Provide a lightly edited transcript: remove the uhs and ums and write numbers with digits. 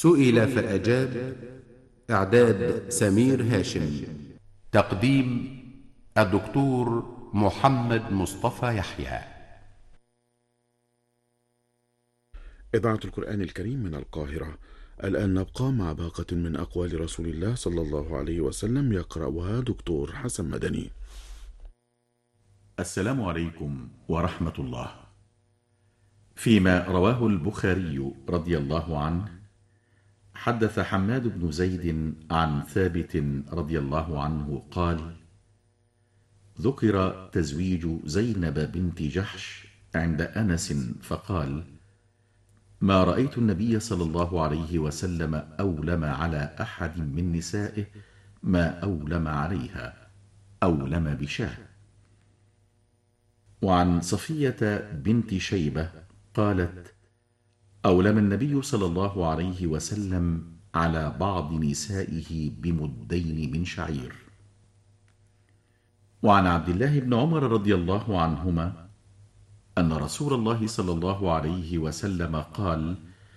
سئل فأجاب. إعداد سمير هاشم. تقديم الدكتور محمد مصطفى يحيى. إذاعة القرآن الكريم من القاهرة. الآن نبقى مع باقة من أقوال رسول الله صلى الله عليه وسلم، يقرأها دكتور حسن مدني. السلام عليكم ورحمة الله. فيما رواه البخاري رضي الله عنه، حدث حماد بن زيد عن ثابت رضي الله عنه قال: ذكر تزويج زينب بنت جحش عند أنس فقال: ما رأيت النبي صلى الله عليه وسلم أولم على أحد من نسائه ما أولم عليها، أولم بشاه. وعن صفية بنت شيبة قالت: أولم النبي صلى الله عليه وسلم على بعض نسائه بمدين من شعير. وعن عبد الله بن عمر رضي الله عنهما أن رسول الله صلى الله عليه وسلم قال: